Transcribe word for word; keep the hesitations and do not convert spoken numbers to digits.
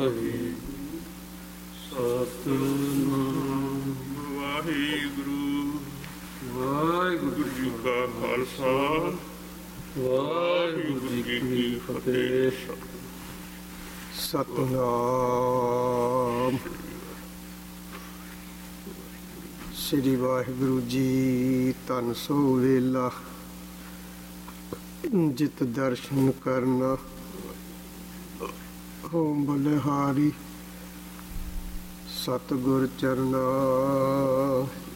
ਸਤਿਨਾਮ ਵਾਹਿਗੁਰੂ। ਵਾਹਿਗੁਰੂ ਜੀ ਕਾ ਖਾਲਸਾ, ਵਾਹਿਗੁਰੂ ਜੀ ਕੀ ਫਤਿਹ। ਸਤਿਨਾਮ ਸ੍ਰੀ ਵਾਹਿਗੁਰੂ ਜੀ। ਧੰਨ ਸੋ ਵੇਲਾ ਜਿਤ ਦਰਸ਼ਨ ਕਰਨਾ। ਹੋਮ ਬਲਿਹਾਰੀ ਸਤਿਗੁਰ ਚਰਨਾ